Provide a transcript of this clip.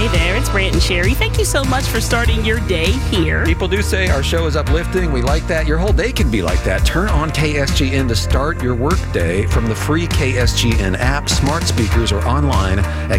Hey there, it's Brant and Sherry. Thank you so much for starting your day here. People do say our show is uplifting. We like that. Your whole day can be like that. Turn on KSGN to start your work day from the free KSGN app, smart speakers, or online at